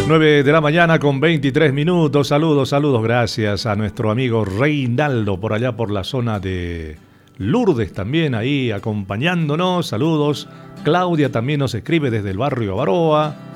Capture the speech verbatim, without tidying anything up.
nueve de la mañana con veintitrés minutos. Saludos, saludos. Gracias a nuestro amigo Reinaldo por allá por la zona de Lourdes también ahí acompañándonos. Saludos. Claudia también nos escribe desde el barrio Baroa.